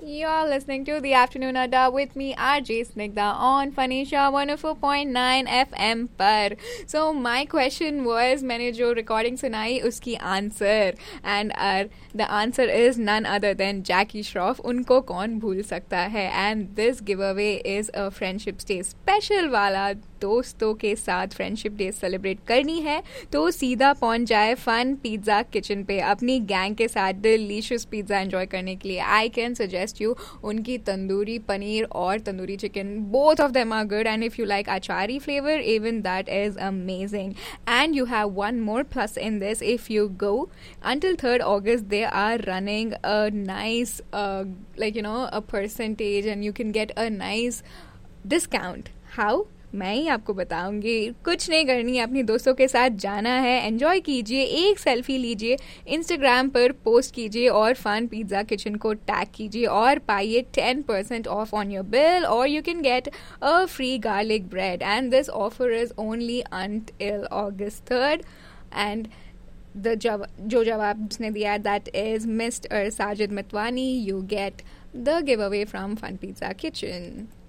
You're listening to the Afternoon Adda with me, RJ Snigdha, on Fanisha 104.9 FM पर. So my question was, मैंने जो recording सुनाई उसकी answer, and the answer is none other than Jackie Shroff. उनको कौन भूल सकता है? And this giveaway is a Friendship Day special वाला. दोस्तों के साथ फ्रेंडशिप डे सेलिब्रेट करनी है तो सीधा पहुंच जाए फन पिज्ज़ा किचन पे अपनी गैंग के साथ डिलीशियस पिज्ज़ा एंजॉय करने के लिए. आई कैन सजेस्ट यू उनकी तंदूरी पनीर और tandoori chicken, both of them are good, and if you like achari flavour even that is amazing. And you have one more plus in this. If you go until 3rd August, they are running a nice a percentage, and you can get a nice discount. How? मैं ही आपको बताऊंगी. कुछ नहीं करनी है, अपनी दोस्तों के साथ जाना है, एंजॉय कीजिए, एक सेल्फी लीजिए, इंस्टाग्राम पर पोस्ट कीजिए और फन पिज्ज़ा किचन को टैग कीजिए और पाइए 10% ऑफ ऑन योर बिल, और you can get a free garlic bread. And this offer is only until August 3rd. And जो जवाब जिसने दिया that is mister Sajid मतवानी. You get the give away from fun pizza kitchen.